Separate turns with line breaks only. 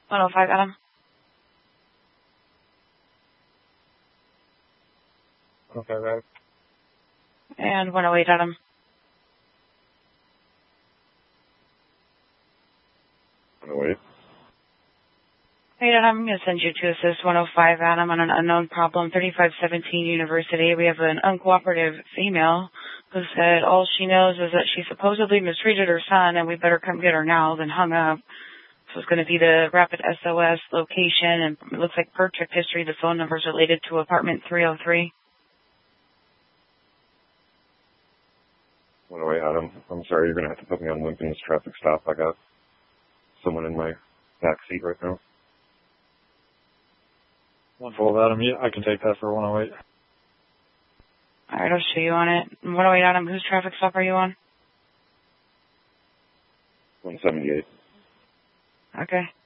105 Adam.
Okay, right.
And 108 Adam.
Wait.
Hey Adam, I'm going to send you to assist 105 Adam on an unknown problem, 3517 University. We have an uncooperative female who said all she knows is that she supposedly mistreated her son and we better come get her now, then hung up. So it's going to be the Rapid SOS location, and it looks like per trip history, the phone number is related to apartment 303.
108 Adam. I'm sorry, you're going to have to put me on Lincoln's traffic stop. I got someone in my back seat right now.
112 Adam, yeah, I can take that for 108.
All right, I'll show you on it. 108 Adam, whose traffic stop are you on?
178.
Okay.